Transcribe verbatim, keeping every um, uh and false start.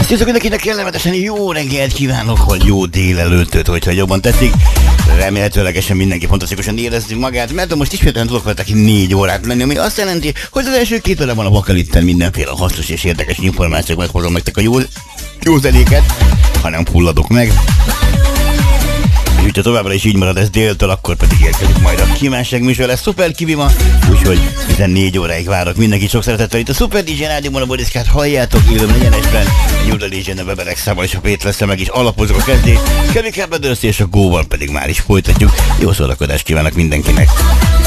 Sziasztok mindenkinek, kellemetesen jó reggelt kívánok, vagy jó délelőttöt, hogyha jobban tetszik. Remélhetőlegesen mindenki fantasztikusan érezni magát, mert most ismételten tudok veletek négy órát lenni, ami azt jelenti, hogy az első két óra van a vakalitten mindenféle hasznos és érdekes információkat hozom nektek a jó, jó zenéket, ha nem fulladok meg. És hogyha továbbra is így marad ez déltől, akkor pedig érkezik majd a kívánság műsor, lesz Szuper Kivi ma, úgyhogy tizennégy óráig várok mindenkit sok szeretettel itt a Szuper dé jé Rádióban, a Bodiszkát halljátok élőben egyenesben, Juda dé jé-n a Weberek számmal és a Pét lesz, meg is alapozok a kezdést, Kevin Carpenter és a Góval pedig már is folytatjuk. Jó szórakozást kívánok mindenkinek!